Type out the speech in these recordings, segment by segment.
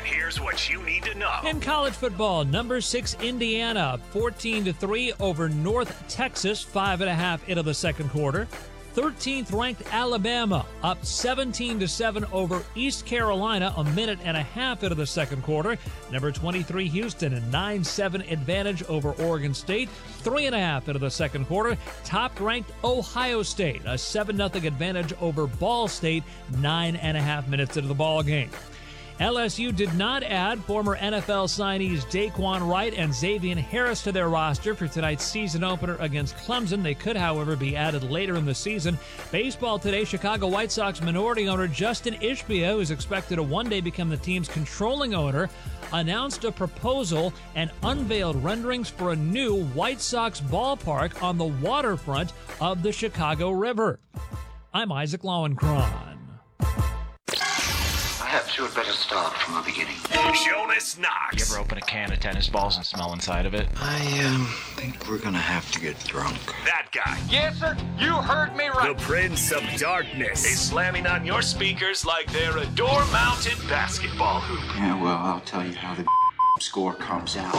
here's what you need to know. In college football, number 6 Indiana, 14-3 over North Texas, 5.5 into the second quarter. 13th ranked Alabama, up 17-7 over East Carolina, a minute and a half into the second quarter. Number 23 Houston, a 9-7 advantage over Oregon State, 3.5 into the second quarter. Top ranked Ohio State, a 7-0 advantage over Ball State, 9.5 minutes into the ball game. LSU did not add former NFL signees Daquan Wright and Xavier Harris to their roster for tonight's season opener against Clemson. They could, however, be added later in the season. Baseball today, Chicago White Sox minority owner Justin Ishbia, who is expected to one day become the team's controlling owner, announced a proposal and unveiled renderings for a new White Sox ballpark on the waterfront of the Chicago River. I'm Isaac Lowenkron. Perhaps you had better start from the beginning. Jonas Knox. You ever open a can of tennis balls and smell inside of it? I think we're gonna have to get drunk. That guy. Yes, sir. You heard me right. The Prince of Darkness is slamming on your speakers like they're a door-mounted basketball hoop. Yeah, well, I'll tell you how the score comes out.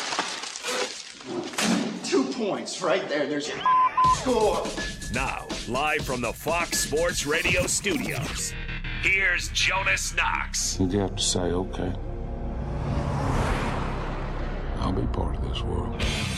2 points right there. There's your score. Now, live from the Fox Sports Radio studios, here's Jonas Knox. Did you have to say, okay, I'll be part of this world?